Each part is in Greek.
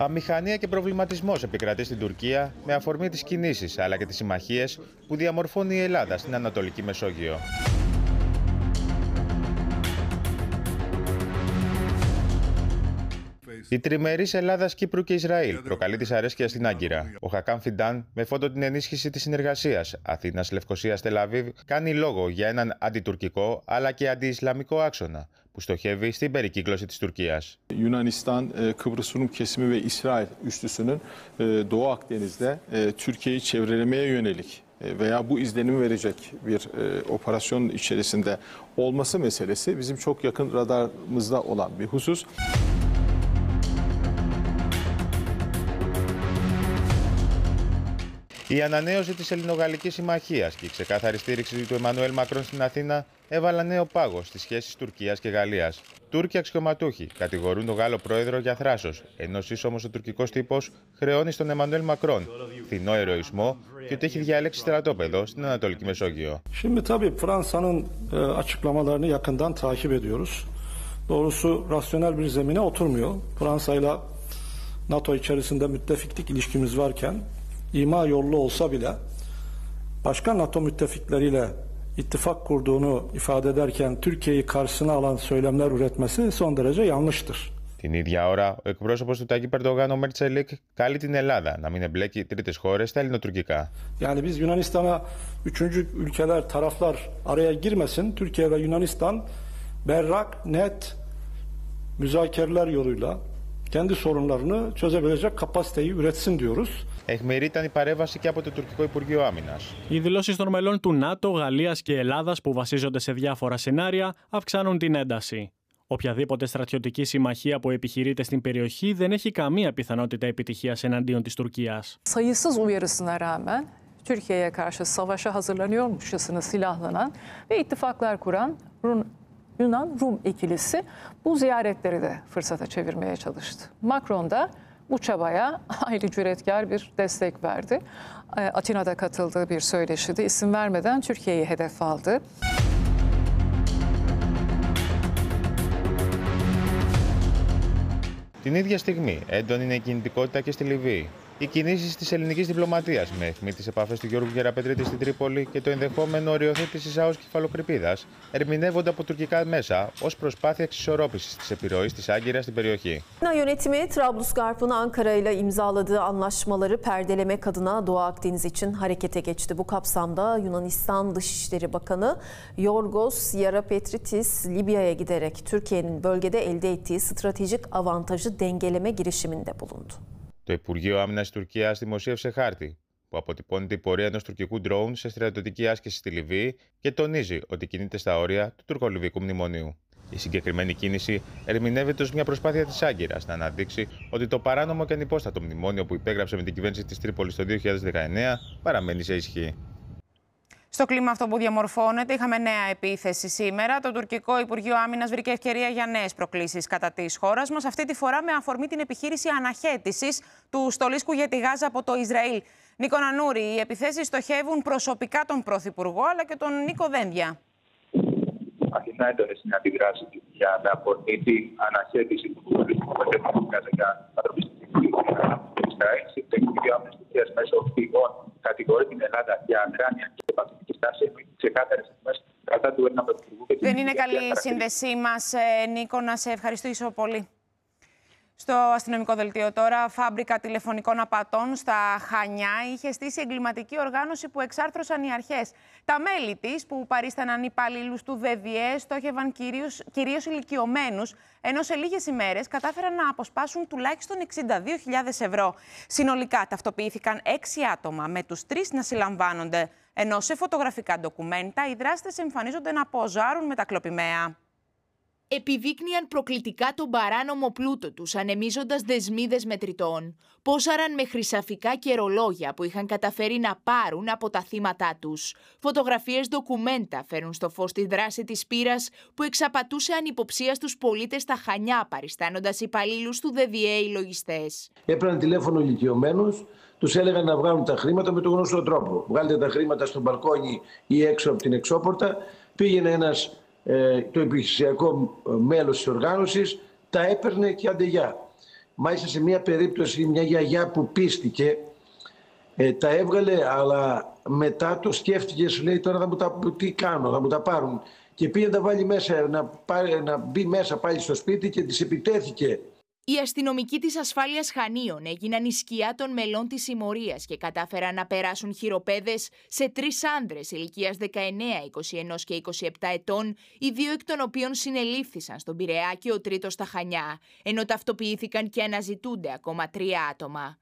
Αμηχανία και προβληματισμός επικρατεί στην Τουρκία με αφορμή τις κινήσεις αλλά και τις συμμαχίες που διαμορφώνει η Ελλάδα στην Ανατολική Μεσόγειο. Η τριμερής Ελλάδας, Κύπρου και Ισραήλ προκαλεί δυσαρέσκεια στην Άγκυρα. Ο Χακάν Φιντάν, με φόντο την ενίσχυση της συνεργασίας Αθήνας, Λευκωσίας, Τελαβίβ, κάνει λόγο για έναν αντιτουρκικό αλλά και αντιισλαμικό άξονα που στοχεύει στην περικύκλωση της Τουρκίας. Yunanistan, Kıbrıs Rum kesimi ve İsrail üçlüsünün Doğu Akdeniz'de Türkiye'yi çevrelemeye yönelik veya bu izlenimi verecek bir operasyonun içerisinde olması meselesi bizim çok yakın radarımızda olan bir husus. Η ανανέωση της Ελληνογαλλικής Συμμαχίας και η ξεκάθαρη στήριξη του Εμμανουέλ Μακρόν στην Αθήνα έβαλαν νέο πάγο στις σχέσεις Τουρκίας και Γαλλίας. Τούρκοι αξιωματούχοι κατηγορούν τον Γάλλο πρόεδρο για θράσος, ενώ όμως ο τουρκικός τύπος χρεώνει στον Εμμανουέλ Μακρόν φθηνό ερωισμό και ότι έχει διαλέξει στρατόπεδο στην Ανατολική Μεσόγειο. Şimdi tabii Fransa'nın açıklamalarını yakından takip ediyoruz. Doğrusu rasyonel bir zemine oturmuyor. Fransa'yla NATO içerisinde müttefiklik ilişkimiz varken İma yollu olsa bile başka NATO müttefikleriyle ittifak kurduğunu ifade ederken Türkiye'yi karşısına alan söylemler üretmesi son derece yanlıştır. Την ίδια ώρα, ο εκπρόσωπος του Ταγί Ερντογάν, ο Μέρτσελικ, καλεί την Ελλάδα να μην εμπλέκει τρίτες χώρες στα ελληνοτουρκικά. Yani biz Yunanistan'a üçüncü ülkeler, taraflar araya girmesin. Türkiye ve Yunanistan berrak, net müzakereler yoluyla kendi sorunlarını çözebilecek kapasiteyi üretsin diyoruz. Αιχμηρή ήταν η παρέμβαση και από το τουρκικό Υπουργείο Άμυνας. Οι δηλώσεις των μελών του ΝΑΤΟ, Γαλλίας και Ελλάδας, που βασίζονται σε διάφορα σενάρια, αυξάνουν την ένταση. Οποιαδήποτε στρατιωτική συμμαχία που επιχειρείται στην περιοχή δεν έχει καμία πιθανότητα επιτυχίας εναντίον της Τουρκίας. Sayısız uyarısına rağmen Türkiye'ye karşı savaşa hazırlanıyormuşçasına silahlanan ve ittifaklar kuran Yunan-Rum ikilisi bu ziyaretleri de fırsata çevirmeye çalıştı. Macron da bu çabaya hayli cüretkar bir destek verdi. Atina'da katıldığı bir söyleşide isim vermeden Türkiye'yi hedef aldı. Την ίδια στιγμή, έντονη είναι η κινητικότητα και στη Λιβύη. Οι κινήσεις της ελληνικής διπλωματίας με αιχμή τις επαφές του Γιώργου Γεραπετρίτη στην Τρίπολη και το ενδεχόμενο οριοθέτηση ΑΟΣ κεφαλοκρηπίδας ερμηνεύονται από τουρκικά μέσα ως προσπάθεια εξισορρόπησης της επιρροής της Άγκυρας στην περιοχή. Yönetimi Trablusgarp'ın Ankara ile imzaladığı anlaşmaları perdelemek adına Doğu Akdeniz için harekete geçti. Bu kapsamda Yunanistan Dışişleri Bakanı Yorgos Yerapetritis Libya'ya giderek Türkiye'nin bölgede elde ettiği stratejik avantajı dengeleme girişiminde bulundu. Το Υπουργείο Άμυνας της Τουρκίας δημοσίευσε χάρτη που αποτυπώνει την πορεία ενός τουρκικού ντρόουν σε στρατιωτική άσκηση στη Λιβύη και τονίζει ότι κινείται στα όρια του τουρκολιβικού μνημονίου. Η συγκεκριμένη κίνηση ερμηνεύεται ως μια προσπάθεια της Άγκυρας να αναδείξει ότι το παράνομο και ανυπόστατο μνημόνιο που υπέγραψε με την κυβέρνηση της Τρίπολης το 2019 παραμένει σε ισχύ. Στο κλίμα αυτό που διαμορφώνεται, είχαμε νέα επίθεση σήμερα. Το τουρκικό Υπουργείο Άμυνας βρήκε ευκαιρία για νέες προκλήσεις κατά της χώρας μας, αυτή τη φορά με αφορμή την επιχείρηση αναχέτησης του στολίσκου για τη Γάζα από το Ισραήλ. Νίκο Νανούρη, οι επιθέσεις στοχεύουν προσωπικά τον Πρωθυπουργό αλλά και τον Νίκο Δένδια. Αθηνά έντονες είναι αντιδράσεις για να απορρίπτει την αναχέτηση του στολίσκου μετέπειτα για ανθρωπιστική βοήθεια του Ισραήλ. Το Υπουργείο Άμυνας της Τουρκίας μέσω πηγών κατηγορεί την Ελλάδα για αδράνεια και παθητική στάση. Έχει ξεκάθαρες στιγμές κατά του Έλληνα Πρωθυπουργού. Δεν είναι καλή η σύνδεσή μας, Νίκο, να σε ευχαριστήσω πολύ. Στο αστυνομικό δελτίο τώρα, φάμπρικα τηλεφωνικών απατών στα Χανιά είχε στήσει εγκληματική οργάνωση που εξάρθρωσαν οι αρχές. Τα μέλη της, που παρίσταναν υπαλλήλους του ΔΔΕ, στόχευαν κυρίως ηλικιωμένους, ενώ σε λίγες ημέρες κατάφεραν να αποσπάσουν τουλάχιστον 62.000 ευρώ. Συνολικά ταυτοποιήθηκαν 6 άτομα, με τους 3 να συλλαμβάνονται, ενώ σε φωτογραφικά ντοκουμέντα οι δράστες εμφανίζονται να ποζάρουν με τα κλοπημαία. Επιδείκνυαν προκλητικά τον παράνομο πλούτο τους, ανεμίζοντας δεσμίδες μετρητών. Πόσαραν με χρυσαφικά και ρολόγια που είχαν καταφέρει να πάρουν από τα θύματά τους. Φωτογραφίες ντοκουμέντα φέρουν στο φως τη δράση της πύρας που εξαπατούσε ανυποψία στους πολίτες στα Χανιά, παριστάνοντας υπαλλήλους του ΔΔΕ οι λογιστές. Έπαιρναν τηλέφωνο ηλικιωμένους, τους έλεγαν να βγάλουν τα χρήματα με τον γνωστό τρόπο. Βγάλετε τα χρήματα στο μπαλκόνι ή έξω από την εξώπορτα. Πήγαινε ένας το επιχειρησιακό μέλος της οργάνωσης, τα έπαιρνε και αντεγιά. Μάλιστα σε μια περίπτωση μια γιαγιά που πίστηκε, τα έβγαλε, αλλά μετά το σκέφτηκε, σου λέει τώρα τι κάνω, θα μου τα πάρουν. Και πήγε να τα βάλει μέσα, να μπει μέσα πάλι στο σπίτι και της επιτέθηκε. Οι αστυνομικοί της ασφάλειας Χανίων έγιναν η σκιά των μελών της συμμορίας και κατάφεραν να περάσουν χειροπέδες σε 3 άνδρες ηλικίας 19, 21 και 27 ετών, οι 2 εκ των οποίων συνελήφθησαν στον Πειραιά και ο τρίτος στα Χανιά, ενώ ταυτοποιήθηκαν και αναζητούνται ακόμα 3 άτομα.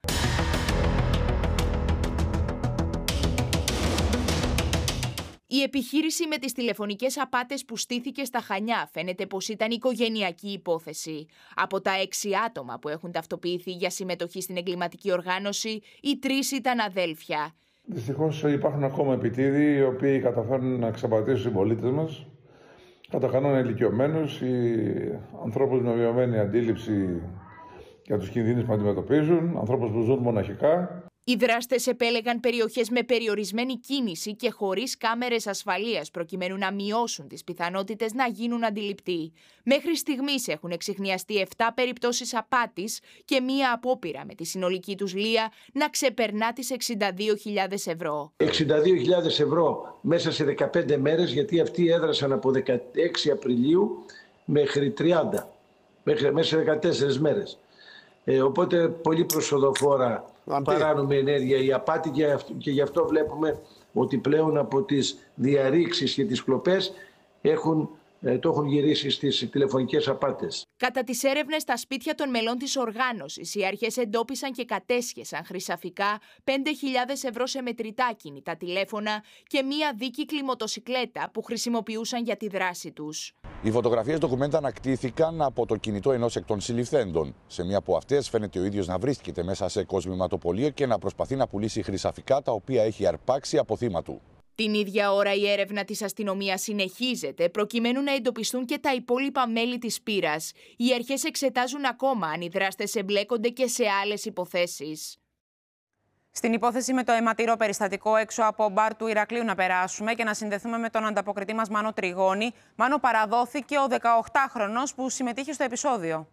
Η επιχείρηση με τις τηλεφωνικές απάτες που στήθηκε στα Χανιά φαίνεται πως ήταν οικογενειακή υπόθεση. Από τα 6 άτομα που έχουν ταυτοποιηθεί για συμμετοχή στην εγκληματική οργάνωση, οι 3 ήταν αδέλφια. Δυστυχώς υπάρχουν ακόμα επιτίδιοι οι οποίοι καταφέρνουν να εξαπατήσουν τους συμπολίτες μας. Κατά κανόνα ηλικιωμένους ή ανθρώπους με βιωμένη αντίληψη για τους κινδύνους που αντιμετωπίζουν, ανθρώπους που ζουν μοναχικά. Οι δράστες επέλεγαν περιοχές με περιορισμένη κίνηση και χωρίς κάμερες ασφαλείας προκειμένου να μειώσουν τις πιθανότητες να γίνουν αντιληπτοί. Μέχρι στιγμής έχουν εξιχνιαστεί 7 περιπτώσεις απάτης και μία απόπειρα με τη συνολική τους λία να ξεπερνά τις 62.000 ευρώ. 62.000 ευρώ μέσα σε 15 μέρες, γιατί αυτοί έδρασαν από 16 Απριλίου μέχρι 30, μέσα σε 14 μέρες. Οπότε πολύ προσοδοφόρα παράνομη ενέργεια η απάτη και γι' αυτό βλέπουμε ότι πλέον από τις διαρρήξεις και τις κλοπές το έχουν γυρίσει στις τηλεφωνικές απάτες. Κατά τις έρευνες στα σπίτια των μελών της οργάνωσης, οι αρχές εντόπισαν και κατέσχεσαν χρυσαφικά 5.000 ευρώ σε μετρητά κινητά τηλέφωνα και μία δίκυκλη μοτοσικλέτα που χρησιμοποιούσαν για τη δράση τους. Οι φωτογραφίες ντοκουμέντα ανακτήθηκαν από το κινητό ενός εκ των συλληφθέντων. Σε μία από αυτές φαίνεται ο ίδιος να βρίσκεται μέσα σε κοσμηματοπωλείο και να προσπαθεί να πουλήσει χρυσαφικά τα οποία έχει αρπάξει από θύμα του. Την ίδια ώρα η έρευνα της αστυνομίας συνεχίζεται προκειμένου να εντοπιστούν και τα υπόλοιπα μέλη της πύρας. Οι αρχές εξετάζουν ακόμα αν οι δράστες εμπλέκονται και σε άλλες υποθέσεις. Στην υπόθεση με το αιματηρό περιστατικό έξω από μπαρ του Ηρακλείου να περάσουμε και να συνδεθούμε με τον ανταποκριτή μας Μάνο Τριγώνη. Μάνο, παραδόθηκε ο 18χρονος που συμμετείχε στο επεισόδιο.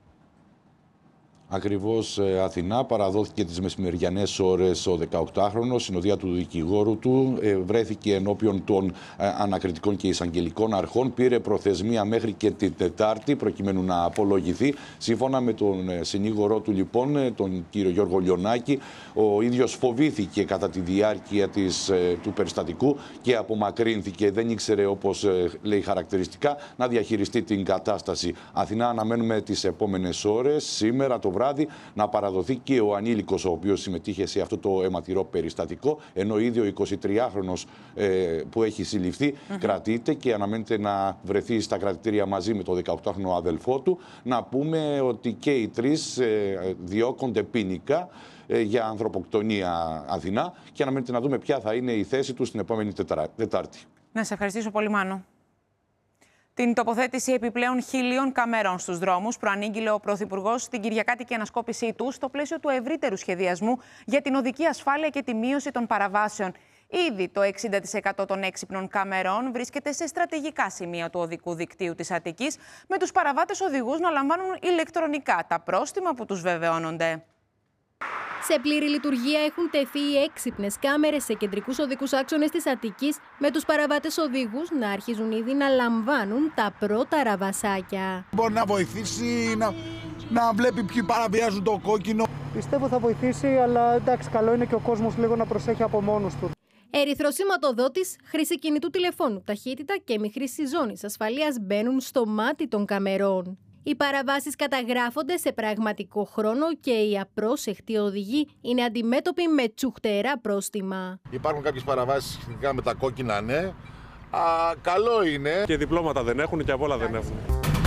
Ακριβώς, Αθηνά, παραδόθηκε τις μεσημεριανές ώρες ο 18χρονος, συνοδεία του δικηγόρου του, βρέθηκε ενώπιον των ανακριτικών και εισαγγελικών αρχών, πήρε προθεσμία μέχρι και την Τετάρτη προκειμένου να απολογηθεί. Σύμφωνα με τον συνήγορό του, λοιπόν, τον κύριο Γιώργο Λιονάκη, ο ίδιος φοβήθηκε κατά τη διάρκεια του περιστατικού και απομακρύνθηκε. Δεν ήξερε, όπως λέει χαρακτηριστικά, να διαχειριστεί την κατάσταση. Αθηνά, αναμένουμε τις επόμενες ώρες, σήμερα το βράδυ, να παραδοθεί και ο ανήλικος ο οποίος συμμετείχε σε αυτό το αιματηρό περιστατικό, ενώ ήδη ο 23χρονος που έχει συλληφθεί κρατείται και αναμένεται να βρεθεί στα κρατητήρια μαζί με το 18χρονο αδελφό του. Να πούμε ότι και οι 3 διώκονται ποινικά για ανθρωποκτονία, Αθηνά, και αναμένεται να δούμε ποια θα είναι η θέση του την επόμενη Τετάρτη. Να σε ευχαριστήσω πολύ, Μάνο. Την τοποθέτηση επιπλέον 1.000 καμερών στους δρόμους προανήγγειλε ο Πρωθυπουργός στην κυριακάτικη ανασκόπησή του στο πλαίσιο του ευρύτερου σχεδιασμού για την οδική ασφάλεια και τη μείωση των παραβάσεων. Ήδη το 60% των έξυπνων καμερών βρίσκεται σε στρατηγικά σημεία του οδικού δικτύου της Αττικής, με τους παραβάτες οδηγούς να λαμβάνουν ηλεκτρονικά τα πρόστιμα που τους βεβαιώνονται. Σε πλήρη λειτουργία έχουν τεθεί οι έξυπνες κάμερες σε κεντρικούς οδικούς άξονες της Αττικής, με τους παραβάτες οδηγούς να αρχίζουν ήδη να λαμβάνουν τα πρώτα ραβασάκια. Μπορεί να βοηθήσει να βλέπει ποιοι παραβιάζουν το κόκκινο. Πιστεύω θα βοηθήσει, αλλά εντάξει, καλό είναι και ο κόσμος λίγο να προσέχει από μόνος του. Ερυθροσηματοδότης, χρήση κινητού τηλεφώνου, ταχύτητα και μη χρήση ζώνης ασφαλείας μπαίνουν στο μάτι των καμερών. Οι παραβάσεις καταγράφονται σε πραγματικό χρόνο και οι απρόσεχτοι οδηγοί είναι αντιμέτωποι με τσουχτερά πρόστιμα. Υπάρχουν κάποιες παραβάσεις σχετικά με τα κόκκινα, ναι. Καλό είναι. Και διπλώματα δεν έχουν και απ' όλα δεν έχουν.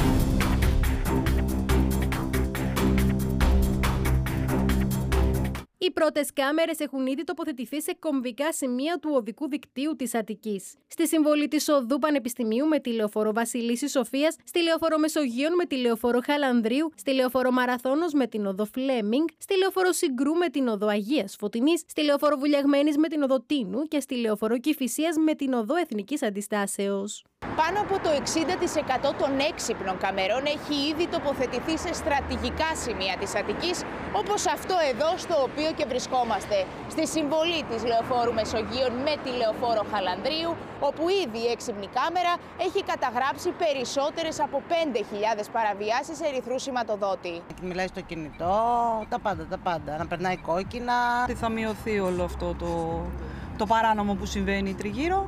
Οι πρώτες κάμερες έχουν ήδη τοποθετηθεί σε κομβικά σημεία του οδικού δικτύου της Αττικής. Στη συμβολή της οδού Πανεπιστημίου με τη λεωφόρο Βασιλίσσης Σοφίας, στη λεωφόρο Μεσογείων με τη λεωφόρο Χαλανδρίου, στη λεωφόρο Μαραθώνος με την οδό Φλέμινγκ, στη λεωφόρο Συγκρού με την οδό Αγίας Φωτεινής, στη λεωφόρο Βουλιαγμένης με την οδό Τίνου και στη λεωφόρο Κηφισίας με την οδό Εθνικής Αντιστάσεως. Πάνω από το 60% των έξυπνων καμερών έχει ήδη τοποθετηθεί σε στρατηγικά σημεία της Αττικής, όπως αυτό εδώ στο οποίο και βρισκόμαστε, στη συμβολή της λεωφόρου Μεσογείων με τη λεωφόρο Χαλανδρίου, όπου ήδη η έξυπνη κάμερα έχει καταγράψει περισσότερες από 5.000 παραβιάσεις ερυθρού σηματοδότη. Μιλάει στο κινητό, τα πάντα, να περνάει κόκκινα. Θα μειωθεί όλο αυτό το παράνομο που συμβαίνει τριγύρω.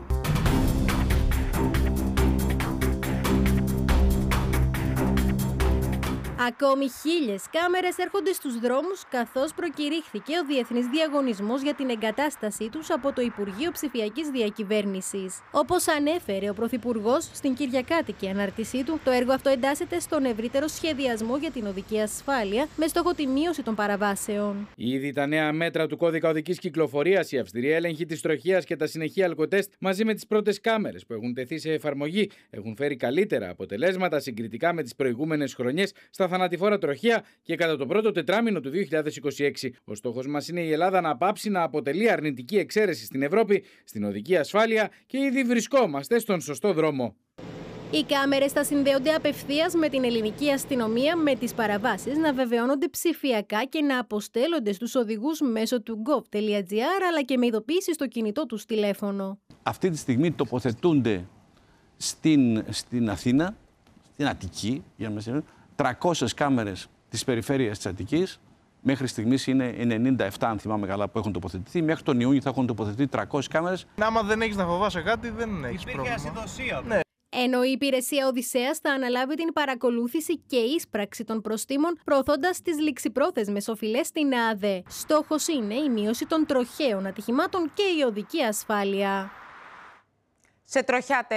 Ακόμη 1.000 κάμερες έρχονται στους δρόμους, καθώς προκηρύχθηκε ο διεθνής διαγωνισμός για την εγκατάστασή τους από το Υπουργείο Ψηφιακής Διακυβέρνησης. Όπως ανέφερε ο Πρωθυπουργός στην κυριακάτικη ανάρτησή του, το έργο αυτό εντάσσεται στον ευρύτερο σχεδιασμό για την οδική ασφάλεια με στόχο τη μείωση των παραβάσεων. Ήδη τα νέα μέτρα του κώδικα οδικής κυκλοφορίας, η αυστηρή έλεγχη της τροχέας και τα συνεχή αλκοτέστ μαζί με τις πρώτες κάμερες που έχουν τεθεί σε εφαρμογή έχουν φέρει καλύτερα αποτελέσματα συγκριτικά με τις προηγούμενες χρονιές στα θανατηφόρα τροχέα και κατά το πρώτο τετράμινο του 2026. Ο στόχος μας είναι η Ελλάδα να πάψει να αποτελεί αρνητική εξαίρεση στην Ευρώπη, στην οδική ασφάλεια και ήδη βρισκόμαστε στον σωστό δρόμο. Οι κάμερες θα συνδέονται απευθείας με την ελληνική αστυνομία, με τις παραβάσεις να βεβαιώνονται ψηφιακά και να αποστέλλονται στους οδηγούς μέσω του gov.gr αλλά και με ειδοποίηση στο κινητό τους τηλέφωνο. Αυτή τη στιγμή τοποθετούνται στην Αθήνα, στην Αττική, για να μην 300 κάμερες της περιφέρειας της Αττικής. Μέχρι στιγμής είναι 97, αν θυμάμαι καλά, που έχουν τοποθετηθεί. Μέχρι τον Ιούνιο θα έχουν τοποθετηθεί 300 κάμερες. Άμα δεν έχεις να φοβάσαι κάτι, δεν έχεις πρόβλημα. Υπήρχε ασυδοσία. Ναι. Ενώ η υπηρεσία Οδυσσέας θα αναλάβει την παρακολούθηση και ίσπραξη των προστίμων, προωθώντας τις ληξιπρόθεσμες οφειλές στην ΑΔΕ. Στόχος είναι η μείωση των τροχαίων ατυχημάτων και η οδική ασφάλεια. Σε τροχιά